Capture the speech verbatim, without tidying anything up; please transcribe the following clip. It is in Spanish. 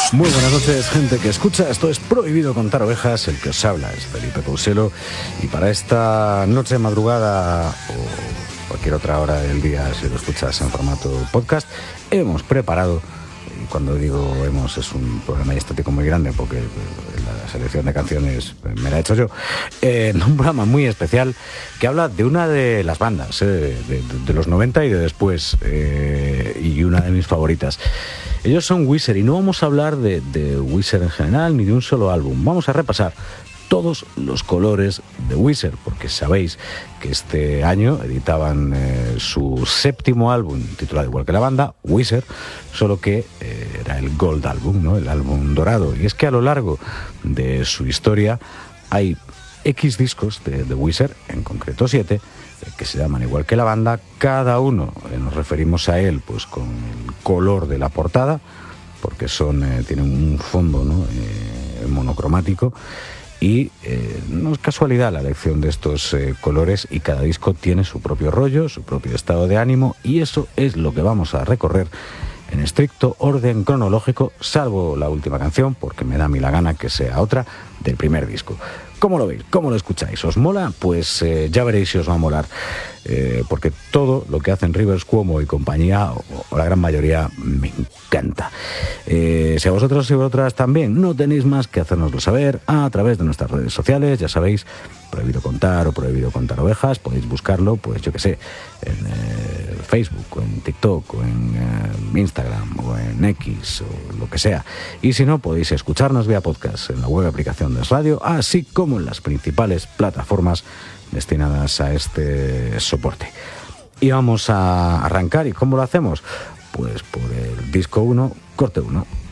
Muy buenas noches, gente que escucha. Esto es Prohibido Contar Ovejas. El que os habla es Felipe Couselo. Y para esta noche de madrugada o cualquier otra hora del día, si lo escuchas en formato podcast, hemos preparado, y cuando digo hemos es un programa estático muy grande porque la selección de canciones me la he hecho yo, eh, un programa muy especial que habla de una de las bandas eh, de, de, de los noventa y de después, eh, y una de mis favoritas. Ellos son Weezer y no vamos a hablar de, de Weezer en general ni de un solo álbum. Vamos a repasar todos los colores de Weezer, porque sabéis que este año editaban eh, su séptimo álbum, titulado igual que la banda, Weezer, solo que eh, era el Gold Album, ¿no? El álbum dorado. Y es que a lo largo de su historia hay X discos de, de Weezer, en concreto siete, que se llaman igual que la banda. Cada uno eh, nos referimos a él pues con el color de la portada, porque son eh, tienen un fondo, ¿no? eh, monocromático, y eh, no es casualidad la elección de estos eh, colores, y cada disco tiene su propio rollo, su propio estado de ánimo, y eso es lo que vamos a recorrer en estricto orden cronológico, salvo la última canción, porque me da a mí la gana que sea otra del primer disco. ¿Cómo lo veis? ¿Cómo lo escucháis? ¿Os mola? Pues eh, ya veréis si os va a molar, eh, porque todo lo que hacen Rivers Cuomo y compañía, o, o la gran mayoría, me encanta. Eh, si a vosotros y vosotras también, no tenéis más que hacérnoslo saber a través de nuestras redes sociales. Ya sabéis, Prohibido Contar o Prohibido Contar Ovejas, podéis buscarlo, pues yo que sé, en eh, Facebook, o en TikTok, o en eh, Instagram, o en X, o lo que sea. Y si no, podéis escucharnos vía podcast en la web aplicación de Radio, así como en las principales plataformas destinadas a este soporte. Y vamos a arrancar. ¿Y cómo lo hacemos? Pues por el disco uno, corte uno.